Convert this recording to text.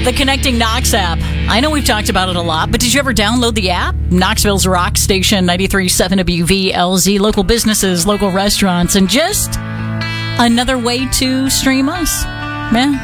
The Connecting Knox app. I know we've talked about it a lot, but did you ever download the app? Knoxville's rock station, 93.7 WVLZ, local businesses, local restaurants, and just another way to stream us. Yeah.